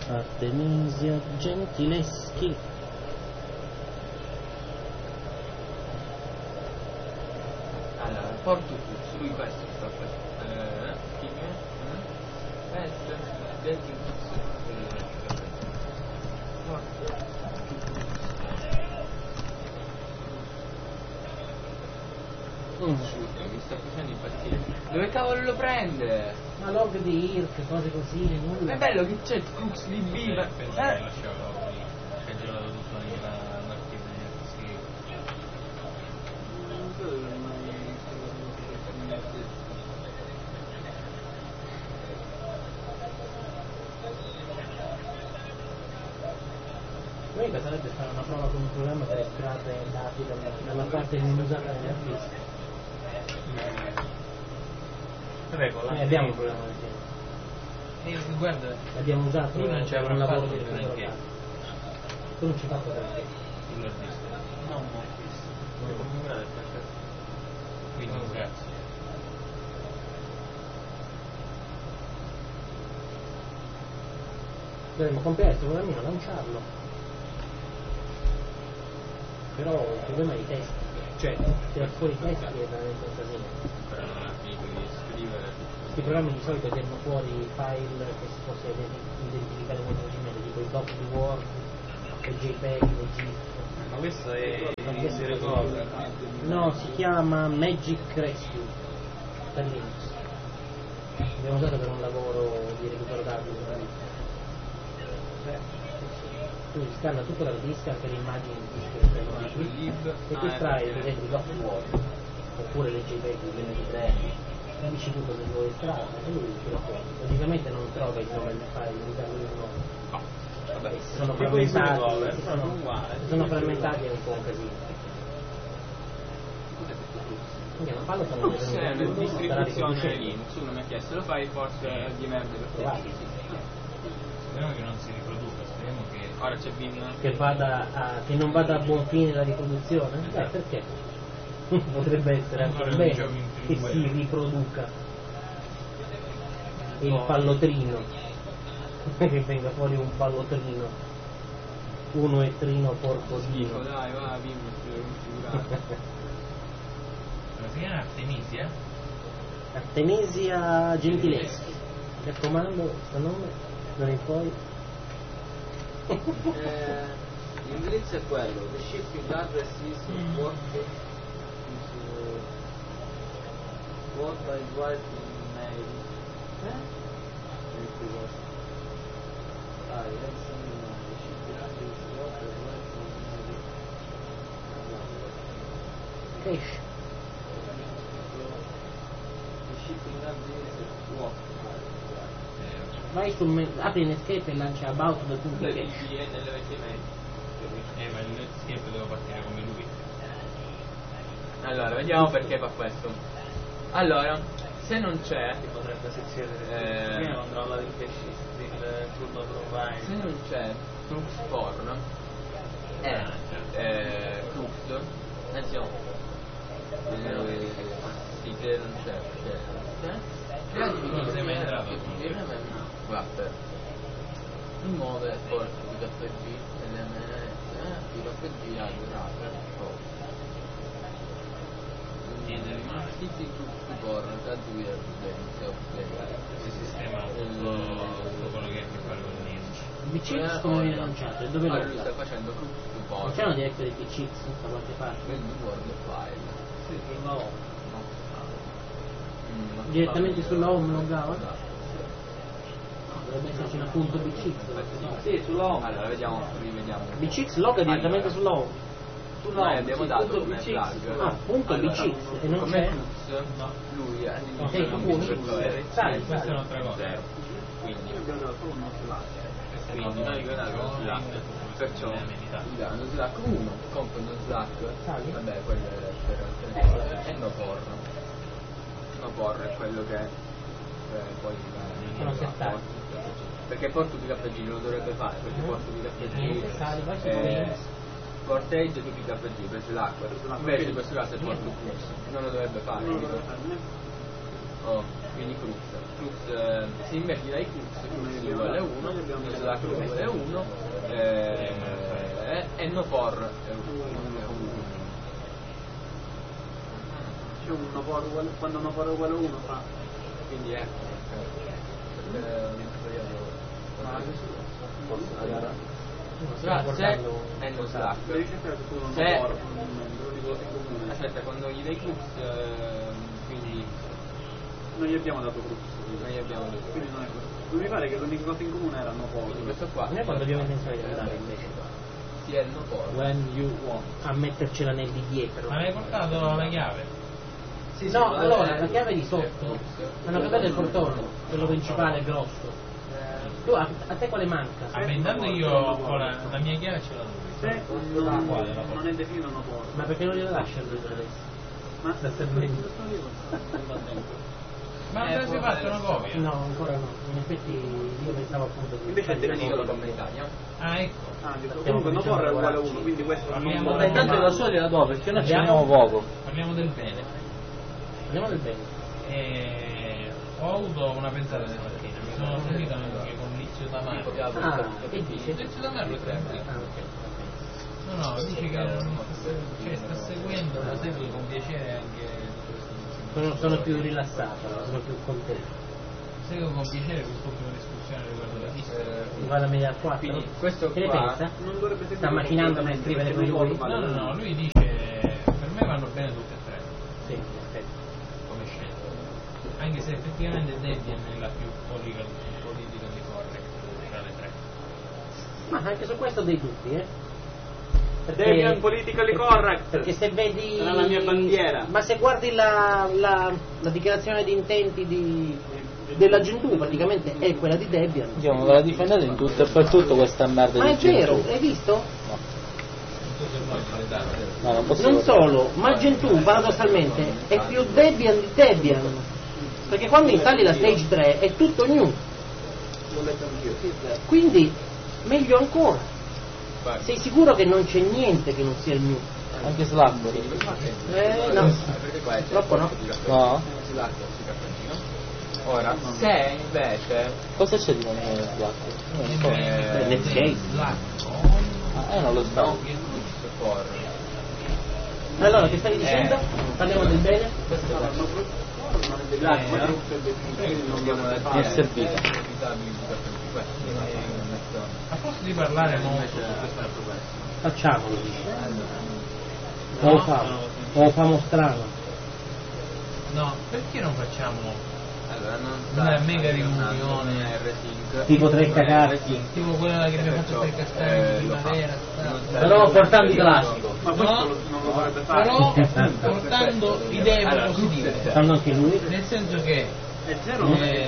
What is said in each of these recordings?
Artemisia Gentileschi. Allora, Portucus, lui questo sta per mi sta facendo impazzire. Dove cavolo lo prende? Ma log di IRC, cose così, nulla. È bello che c'è il crux di B. Penso che lasciavo lì, che ha girato tutto l'archivio di archivi. L'unica sarebbe fare una prova con un programma per estrarre dati dalla parte non usata negli artisti. Regola. Abbiamo un programma del genere. Guarda, L'abbiamo usato lui non ci avrà un lavoro fatto di granché. Tu non ci hai fatto granché. Sull'hard disk. No, non ho visto. Configurato è perfetto. Quindi grazie. Dovremmo comprare questo programmino, lanciarlo. Però il problema è i testi. Cioè, tirare fuori i testi è veramente un casino. Però non ha finito di scrivere. Questi programmi di solito tirano fuori file che si possa identificare molto facilmente, tipo i doc di Word, i JPEG, le GIF. Ma questo è di serie cosa? No, si chiama Magic Rescue per Linux. L'abbiamo usato per un lavoro di recupero dati. Tu scanna tutto l'hard disk, anche le immagini di e tu estrai per esempio i doc di Word oppure le JPEG, le MP3, capisci tu cosa vuoi estrarre e lui te lo fuori. Logicamente non trova il nome del file, devi dargli il nome. Vabbè, Sono frammentati, sono frammentati è un po' un casino. Quindi non fallo sono C'è una distribuzione Linux, uno mi ha chiesto lo fai forse di merda per te. Speriamo che non si riproduca, speriamo che Ora c'è Vim. Che non vada a buon fine la riproduzione? Perché? Potrebbe essere anche Allora, bene diciamo che si riproduca il pallotrino, che venga fuori un pallotrino, uno e trino porcodino. Dai, va, Vim, si chiama Artemisia? Artemisia Gentileschi. Mi raccomando, questo nome, non è poi. L'indirizzo è quello, the shipping address is what I write in mail. The shipping address is what I write in mail. Cash. The shipping address is what? Vai apri Netscape e lancia about dal punto Le cache. VPN nelle vecchie mail. Ma il Netscape deve partire come lui. Allora, vediamo perché fa questo. Allora, se non c'è, Potrebbe succedere. Io controlla il cache del turno provide. se non c'è Crux Porn e Crux, anzi no, sì che non c'è, Non sei mai entrato? guarda, nuove forze di KG, LMS, di KG aggiornate. Niente di male. Tizi Crux Porn, tanto vi Il sistema tutto quello che ha a che fare con l'Indice. Il BCX come viene lanciato? E dove lo lui sta usa? facendo Crux Non Porn. c'è una directory BCX da qualche parte? Quel Word file. Sì, sulla O. Direttamente sulla home loggava? Dovrebbe esserci una punto BCX da qualche parte. Sì, sulla home. Allora vediamo, rivediamo. BCX logga direttamente sulla home. Noi abbiamo dato come flag. Ah, punto BCX e non come c'è? Crux, lui all'inizio Ok, non appunto. dice Sai, Questa è un'altra cosa. zero. Quindi abbiamo dato uno slash. Quindi noi abbiamo dato uno slash. Perciò usiamo uno slash 1, compro uno slash. Vabbè, quello è per e no porno. No porno è quello che poi sono settati. perché porto PKG lo dovrebbe fare, perché porto PKG portage di PKG preso l'acqua, invece in questo caso è porto Crux, non lo dovrebbe fare. Oh, quindi Crux, se invece dai Crux uguale a 1 non slack è 1 e no for è 1. C'è un no for uguale, quando no for è uguale a 1 fa. Quindi ecco se è no slack Devi cercare che tu non se no for con un membro di voto in comune. aspetta, quando gli dai groups quindi Non gli abbiamo dato gruppo. noi abbiamo detto Quindi non è così. Non mi pare che l'unica cosa in comune era no for. questo qua Noi quando abbiamo intenzione di andare invece sì è il no for when you want a mettercela nel dietro. Ma hai portato la chiave? sì, No, ma allora la chiave di sotto hanno cambiato il portone, quello principale grosso. Tu a te quale manca? Vabbè, intanto io ho la mia chiave ce l'ho. Se non è definito no for. Ma perché non glielo lascia lui per adesso? Ma Sta servendo. Ma non te ne sei fatto una copia? No, ancora no. In effetti io pensavo appunto che Invece è dico la comunitaria Ah, ecco. comunque no for è uguale a 1, quindi questo non Parliamo for. del- Intanto da soli la do perché noi ci Abbiamo- abbiamo poco. Parliamo del bene. andiamo del bene. Ho avuto una pensata stamattina, mi sono sentito anche con Lizio Tamarro. Ah, che dice? Lizio Tamarro è tranquillo. Ah, ok. No, dice che sta seguendo, la segue con piacere anche Sono più rilassato, sono più contento. seguo con piacere quest'ultima discussione riguardo la lista. Vado a mediare 4. Quindi questo Che ne qua pensa? Non dovrebbe seguire Sta macinando per scrivere poi lui? No, lui dice per me vanno bene tutte e tre Sì, in effetti. come scelta. Anche se effettivamente Debian è la più politica di correct tra le tre. Ma anche su questo ho dei dubbi, Debian politically correct. Perché se vedi... Sarà la mia bandiera. Ma se guardi la dichiarazione di intenti della Gentoo, praticamente è quella di Debian. Diciamo che la difendete in tutto e per tutto questa merda Ma di è vero, Gentoo. hai visto? No, non posso Non guardare. solo, ma Gentoo paradossalmente è più Debian di Debian. Perché quando installi la Stage 3 è tutto new. Quindi meglio ancora. Sei sicuro che non c'è niente che non sia il new? Anche Slack. No, perché qua è troppo no? No? Slack si cappellino. Ora se invece Cosa c'è di non Slack? Non so. Netscape. Non lo so. for Allora, che stavi dicendo? Parliamo del bene? non abbiamo la Mi è servita. A posto di parlare molto su questo problema. Facciamolo, dice. No, O lo famo strano. No, perché non facciamo allora non una mega riunione R-Sync Tipo 3 cagate. tipo quella che abbiamo fatto per Castagno di primavera? Però portando i classico. Ma questo non lo dovrebbe fare. Però portando idee positive, Fanno anche lui. nel senso che È zero.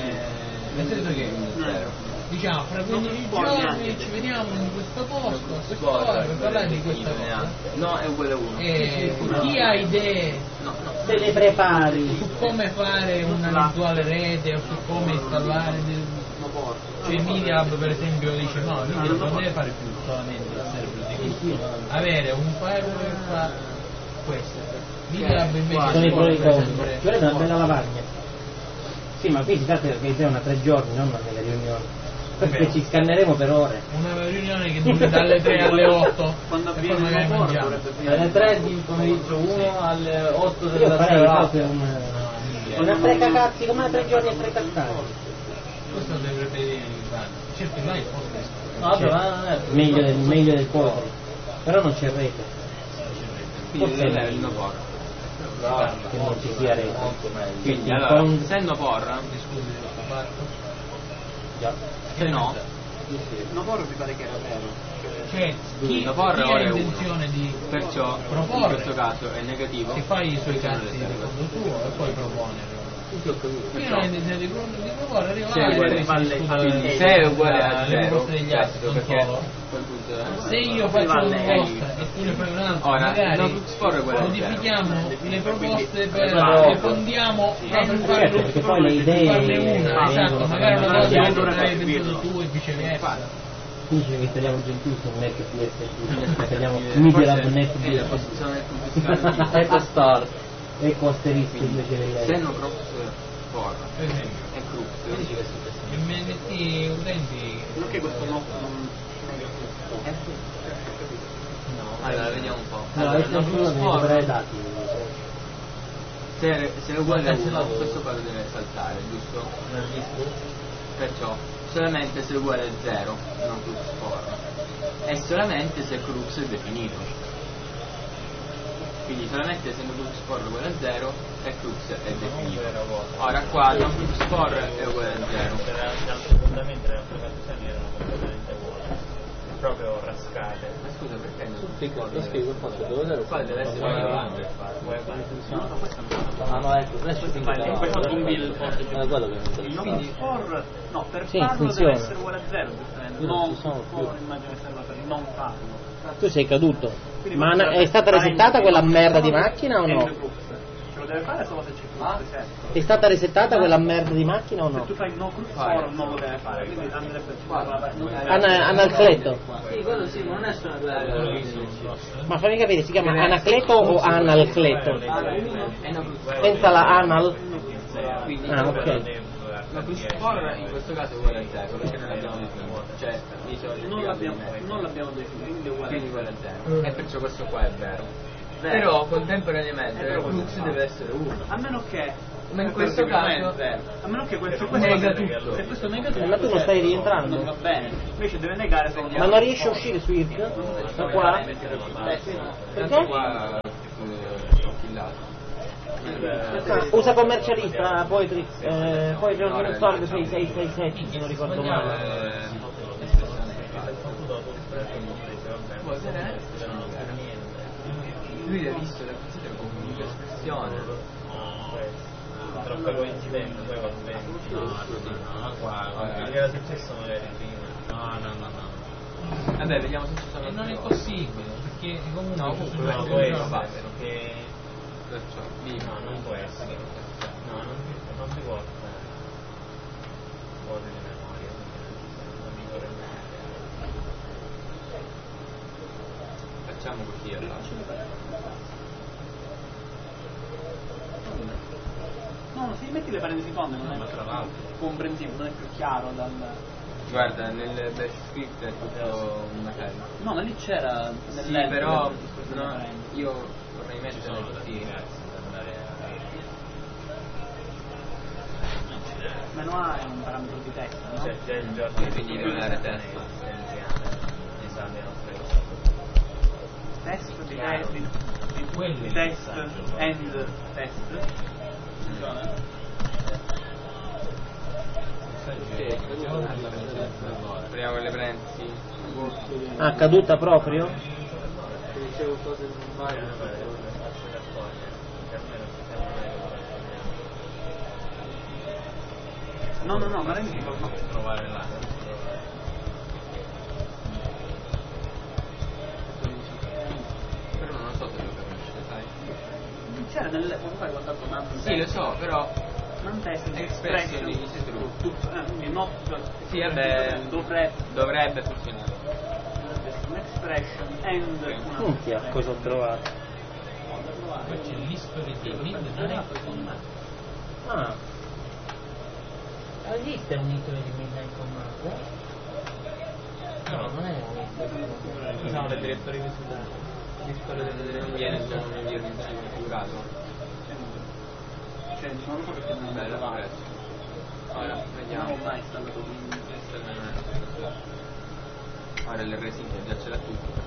diciamo fra 15 giorni ci vediamo in questo posto a quest'ora per parlare di questa cosa. no è uguale a 1 E chi ha idee Se le prepari. su come fare una virtuale rete o su come installare cioè Media Hub per esempio dice no, Media non deve fare più solamente il server di questo, avere un firewall che fa questo. Media Hub invece Sono i pro e i contro. sempre Ci vorrebbe una bella lavagna. Sì, ma qui si tratta che sia una 3 giorni, non una delle riunioni. Perché ci scanneremo per ore. una riunione che dura dalle 3 alle 8 Quando e poi avviene magari il mangiamo. dovrebbe Alle 3 di pomeriggio 1, alle 8 Io della farei sera. proprio una 3 cagazzi, come una 3 giorni e 3 castagni. Questo dovrebbe dire il brano. Certo, là il posto No, vabbè, ma non è Meglio del cuore. Però non c'è rete. quindi non è il no for Che non ci sia rete. molto meglio. quindi Il allora con- se no for se no No, ora mi pare che era vero. cioè chi la porra ha ora è intenzione di perciò in proporre questo caso è negativo che fai i suoi cazzi di conto tuo e poi propone. Io non ho intenzione di proporre, arriva se là è e uguale, poi si discute quindi se è uguale a le 0 proposte degli altri non perché solo. quel punto Se io faccio una proposta e tu ne fai un'altra, ora magari non sporre quella modifichiamo le proposte per Esatto. le fondiamo per certo, farle perché poi le idee farne una, esatto, magari una cosa che vengono non avevi capite. pensato tu e viceversa. Dice che installiamo Gentoo su Mac PSP. Installiamo Media Hub Net la PSP. posizione pubblicata Ecco Start. Ecco asterisco invece se delle... no crops for Per esempio, e groups il MNT utenti Ok, perché questo no? Allora, vediamo un po'. No, Allora, è nessuno deve recuperare dati. se è uguale a 1, questo poi lo deve saltare, giusto? Perciò, solamente se è uguale a 0, non crux for. E solamente se crux è definito. Quindi solamente se crux for è uguale a 0 e crux è definito. Ora qua non crux for è uguale a 0. Assolutamente le altre canzoni erano completamente vuote, proprio rascate. Ma scusa, perché non Lo scrivo, faccio dove qua deve essere Poi uguale a avanti, 1. Ah no, ecco, adesso Questo zumbi il forte è quello che mi interessa. il no for, no, per Sì, farlo funziona. deve essere uguale a 0, giustamente. Io non Non ci sono più. for, immagino che serva per non farlo. Tu sei caduto. Quindi Ma questo è stata resettata quella merda di macchina o no? End crux. Ce lo deve fare solo se c'è crux, certo. È stata resettata quella merda di macchina o Se no? tu fai no crux for non lo deve fare, quindi andrebbe Analcleto. Sì, quello sì, ma non è solo Ma fammi capire, si chiama Anacleto o Analcleto? Senza la anal? Quindi Ah, ok. la crux for in questo caso è uguale a 0, perché non l'abbiamo definito. Cioè, non l'abbiamo definito, quindi è uguale quindi uguale a 0. E perciò questo qua è vero. Però contemporaneamente il crux deve essere 1. a meno che Ma in questo caso a meno che questo nega tutto. se questo nega tutto, Ma tu non stai rientrando? non va bene, invece deve negare solo Ma non riesci a uscire su IRC? Da qua? Tanto qua ho killato. Ah, usa commercialista Poetry Poetry Storm 6667 se non ricordo male. Lui ha visto la considera come un'espressione. Troppa coincidenza, poi va bene. No, qua era successo magari prima. No. Vabbè, vediamo se ci sono. Non è possibile, perché comunque No, non comunque può essere, basta. perché Perciò, no, non può essere. No, non si può fare. Cose di memoria, non mi vorrebbe. facciamo così allora. No, se metti le parentesi tonde non è comprensibile, non è più chiaro dal... Guarda, nel bash script è tutto una cosa. No, ma lì c'era Sì, però no, io vorrei mettere così. Meno A è un parametro di testo, no? Cioè, c'è il giorno Quindi deve dare testo. Esame Test di quello è test il and test. Funziona? Apriamo le parentesi. Ah, caduta proprio? Dicevo cose non No, ma rendi no. trovare là. Però non so se lo capisci, sai. C'era nel quando fai guardato un altro. Sì, lo so, però Non test, Expression expression. is true. Tutto, quindi not Sì, vabbè, dovrebbe funzionare. un expression and una Minchia, cosa ho trovato? Poi c'è l'history di Bill, non è Ah. Esiste un titolo di Midnight Command? No, non è un titolo. Ci sono le direttori visuali. Non viene configurato. cioè non so perché non Bello, è prezzo. Ora, non vediamo. ho mai installato Ora l'RSync già ce l'ha tutto.